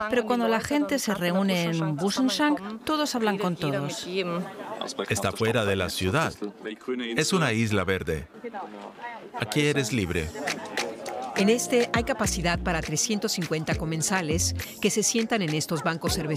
Pero cuando la gente se reúne en Buschenschank, todos hablan con todos. Está fuera de la ciudad. Es una isla verde. Aquí eres libre. En este hay capacidad para 350 comensales que se sientan en estos bancos cerveceros